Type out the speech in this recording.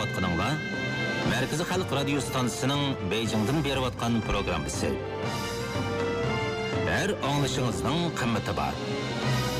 аңлаватқаныңла Merkezi Halk Radyo Stansiyasının Beijing'den beriyotgan programmasi. Her anglışınızның kımmeti var.